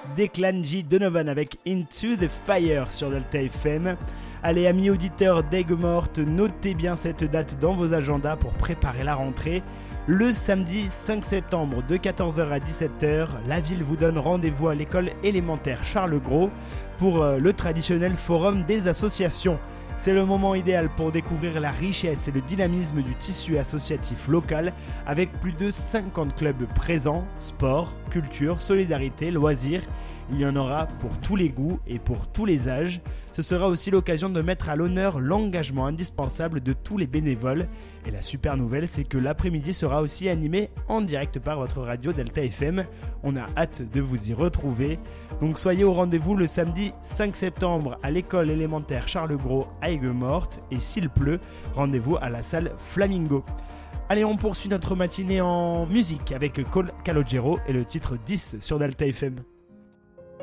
Declan J. Donovan avec Into the Fire sur Delta FM. Allez, amis auditeurs d'Aigues-Mortes, notez bien cette date dans vos agendas pour préparer la rentrée. Le samedi 5 septembre de 14h à 17h, la ville vous donne rendez-vous à l'école élémentaire Charles Gros pour le traditionnel forum des associations. C'est le moment idéal pour découvrir la richesse et le dynamisme du tissu associatif local avec plus de 50 clubs présents, sport, culture, solidarité, loisirs. Il y en aura pour tous les goûts et pour tous les âges. Ce sera aussi l'occasion de mettre à l'honneur l'engagement indispensable de tous les bénévoles. Et la super nouvelle, c'est que l'après-midi sera aussi animé en direct par votre radio Delta FM. On a hâte de vous y retrouver. Donc soyez au rendez-vous le samedi 5 septembre à l'école élémentaire Charles Gros à Aigues-Mortes. Et s'il pleut, rendez-vous à la salle Flamingo. Allez, on poursuit notre matinée en musique avec Cole Calogero et le titre 10 sur Delta FM.